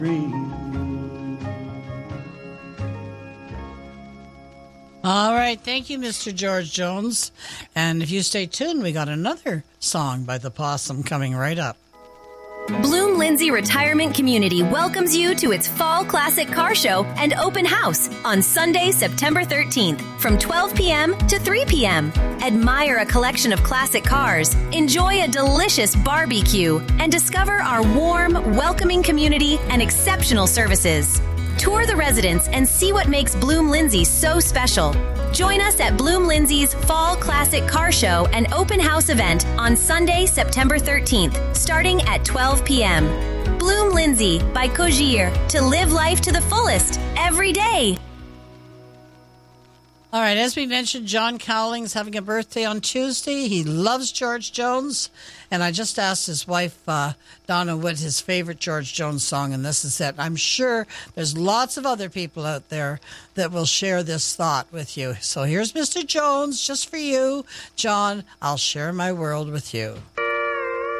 All right. Thank you, Mr. George Jones. And if you stay tuned, we got another song by the Possum coming right up. Bloom Lindsay Retirement Community welcomes you to its Fall Classic Car Show and Open House on Sunday, September 13th from 12 p.m. to 3 p.m. Admire a collection of classic cars, enjoy a delicious barbecue, and discover our warm, welcoming community and exceptional services. Tour the residence and see what makes Bloom Lindsay so special. Join us at Bloom Lindsay's Fall Classic Car Show and Open House event on Sunday, September 13th, starting at 12 p.m. Bloom Lindsay by Kojir, to live life to the fullest every day. All right, as we mentioned, John Cowling's having a birthday on Tuesday. He loves George Jones, and I just asked his wife, Donna, what his favorite George Jones song, and this is it. I'm sure there's lots of other people out there that will share this thought with you. So here's Mr. Jones, just for you. John, I'll share my world with you.